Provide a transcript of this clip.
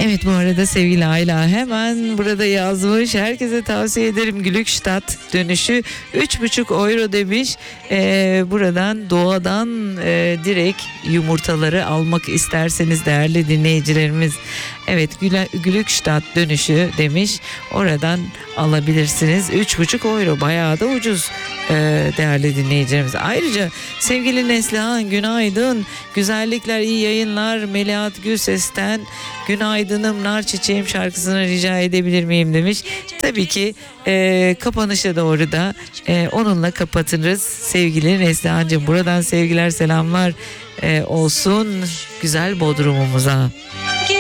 Evet, bu arada sevgili Ayla hemen burada yazmış. Herkese tavsiye ederim. Glückstadt dönüşü 3,5 euro demiş. Buradan doğadan direkt yumurtaları almak isterseniz değerli dinleyicilerimiz. Evet, Glückstadt dönüşü demiş. Oradan alabilirsiniz. 3,5 euro, bayağı da ucuz değerli dinleyicilerimiz. Ayrıca sevgili Neslihan günaydın. Güzellikler, iyi yayınlar. Melahat Gülses'ten günaydınım nar çiçeğim şarkısını rica edebilir miyim demiş. Tabii ki kapanışa doğru da onunla kapatırız sevgili Neslihan'cığım. Buradan sevgiler selamlar olsun güzel Bodrum'umuza.